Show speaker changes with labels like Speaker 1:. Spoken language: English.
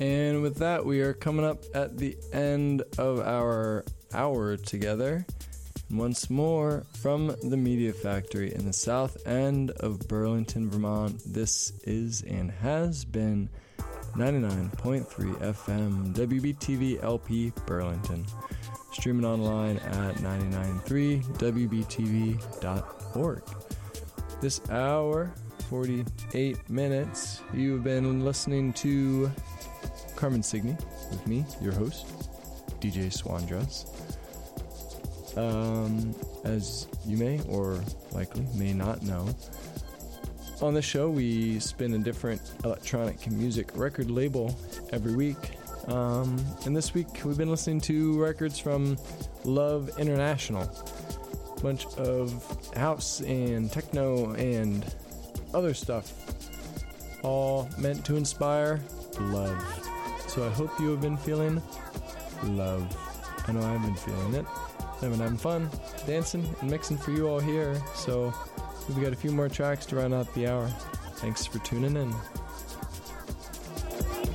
Speaker 1: And with that, we are coming up at the end of our hour together. And once more, from the Media Factory in the south end of Burlington, Vermont, this is and has been 99.3 FM WBTV LP Burlington. Streaming online at 993wbtv.org. This hour, 48 minutes, you've been listening to Carmen Signy with me, your host, DJ Swandress. As you may or likely may not know, on the show we spin a different electronic music record label every week. And this week we've been listening to records from Love International. A bunch of house and techno and other stuff, all meant to inspire love. So I hope you have been feeling love. I know I've been feeling it. I've been having fun dancing and mixing for you all here. So we've got a few more tracks to round out the hour. Thanks for tuning in.